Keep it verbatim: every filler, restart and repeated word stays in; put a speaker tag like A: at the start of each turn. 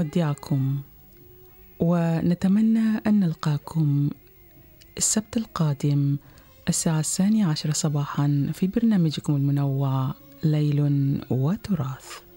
A: نودعكم ونتمنى أن نلقاكم السبت القادم الساعة الثانية عشرة صباحا في برنامجكم المنوع ليل وتراث.